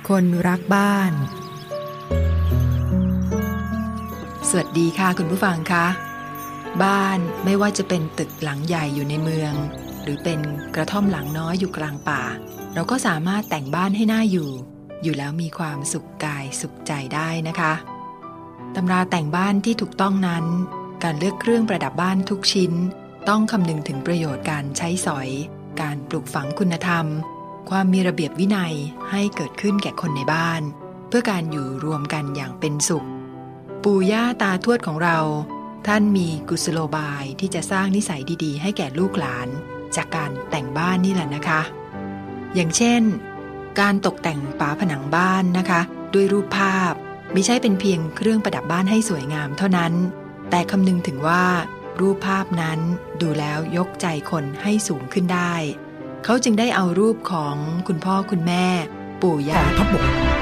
คนรักบ้านสวัสดีค่ะคุณผู้ฟังคะบ้านไม่ว่าจะเป็นตึกหลังใหญ่อยู่ในเมืองหรือเป็นกระท่อมหลังน้อยอยู่กลางป่าเราก็สามารถแต่งบ้านให้น่าอยู่แล้วมีความสุขกายสุขใจได้นะคะตำราแต่งบ้านที่ถูกต้องนั้นการเลือกเครื่องประดับบ้านทุกชิ้นต้องคำนึงถึงประโยชน์การใช้สอยการปลูกฝังคุณธรรมความมีระเบียบวินัยให้เกิดขึ้นแก่คนในบ้านเพื่อการอยู่รวมกันอย่างเป็นสุขปู่ย่าตาทวดของเราท่านมีกุศโลบายที่จะสร้างนิสัยดีๆให้แก่ลูกหลานจากการแต่งบ้านนี่แหละนะคะอย่างเช่นการตกแต่งฝาผนังบ้านนะคะด้วยรูปภาพไม่ใช่เป็นเพียงเครื่องประดับบ้านให้สวยงามเท่านั้นแต่คำนึงถึงว่ารูปภาพนั้นดูแล้วยกใจคนให้สูงขึ้นได้เขาจึงได้เอารูปของคุณพ่อคุณแม่ปู่ย่า